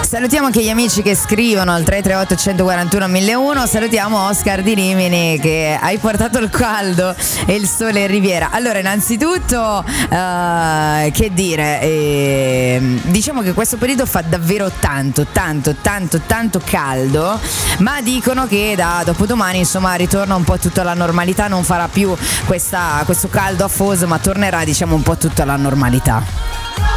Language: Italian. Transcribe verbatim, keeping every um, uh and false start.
Salutiamo anche gli amici che scrivono al tre tre otto uno quattro uno uno zero uno. Salutiamo Oscar di Rimini, che hai portato il caldo e il sole in Riviera. Allora, innanzitutto uh, che dire, eh, diciamo che questo periodo fa davvero tanto tanto tanto tanto caldo, ma dicono che da dopodomani insomma ritorna un po' tutto alla normalità, non farà più questa, questo caldo afoso, ma tornerà diciamo un po' tutto alla normalità.